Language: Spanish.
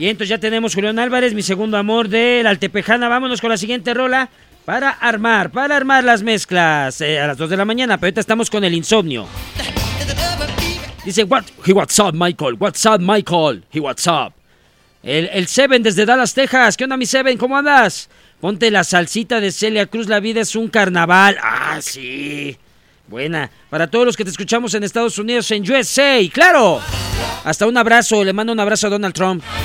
Y entonces ya tenemos Julián Álvarez, mi segundo amor de la Altepejana. Vámonos con la siguiente rola para armar las mezclas a las 2 de la mañana. Pero ahorita estamos con el insomnio. Dice, what's up, Michael? What's up, Michael? What's up? El Seven desde Dallas, Texas. ¿Qué onda, mi Seven? ¿Cómo andas? Ponte la salsita de Celia Cruz, la vida es un carnaval. Ah, sí. Buena. Para todos los que te escuchamos en Estados Unidos, en USA. ¡Claro! Hasta un abrazo. Le mando un abrazo a Donald Trump.